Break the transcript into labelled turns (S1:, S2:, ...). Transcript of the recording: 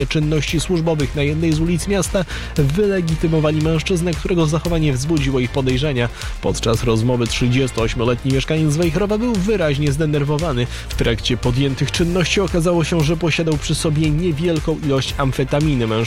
S1: czynności służbowych na jednej z ulic miasta wylegitymowali mężczyznę, którego zachowanie wzbudziło ich podejrzenia. Podczas rozmowy 38-letni mieszkaniec Wejherowa był wyraźnie zdenerwowany. W trakcie podjętych czynności okazało się, że posiadał przy sobie niewielką ilość amfetaminy.